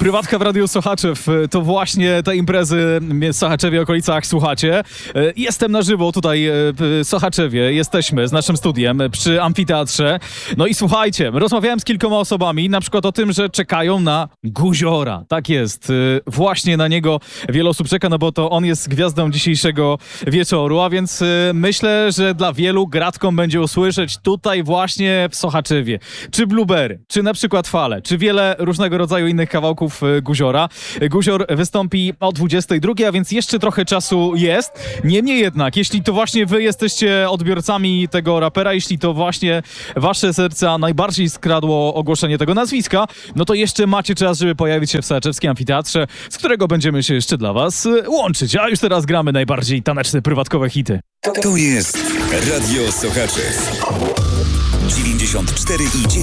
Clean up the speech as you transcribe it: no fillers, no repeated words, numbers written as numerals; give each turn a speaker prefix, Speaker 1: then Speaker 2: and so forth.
Speaker 1: Prywatka w Radiu Sochaczew. To właśnie te imprezy w Sochaczewie, okolicach słuchacie. Jestem na żywo tutaj w Sochaczewie. Jesteśmy z naszym studiem przy amfiteatrze. No i słuchajcie, rozmawiałem z kilkoma osobami, na przykład o tym, że czekają na Guziora. Tak jest. Właśnie na niego wiele osób czeka, no bo to on jest gwiazdą dzisiejszego wieczoru, a więc myślę, że dla wielu gratką będzie usłyszeć tutaj właśnie w Sochaczewie. Czy Blueberry, czy na przykład Fale, czy wiele różnego rodzaju innych kawałków Guziora. Guzior wystąpi o 22, a więc jeszcze trochę czasu jest. Niemniej jednak, jeśli to właśnie wy jesteście odbiorcami tego rapera, jeśli to właśnie wasze serca najbardziej skradło ogłoszenie tego nazwiska, no to jeszcze macie czas, żeby pojawić się w Sochaczewskim Amfiteatrze, z którego będziemy się jeszcze dla was łączyć. A już teraz gramy najbardziej taneczne, prywatkowe hity.
Speaker 2: To jest Radio Sochaczew 94,9.